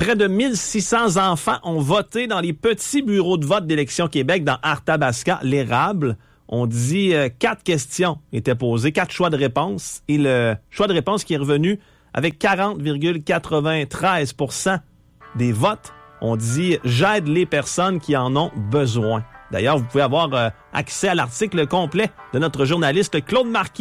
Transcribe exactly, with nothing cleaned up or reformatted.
Près de mille six cents enfants ont voté dans les petits bureaux de vote d'Élections Québec dans Arthabasca, l'érable. On dit euh, quatre questions étaient posées, quatre choix de réponse. Et le choix de réponse qui est revenu avec quarante virgule quatre-vingt-treize pour cent des votes. On dit « J'aide les personnes qui en ont besoin ». D'ailleurs, vous pouvez avoir euh, accès à l'article complet de notre journaliste Claude Marquis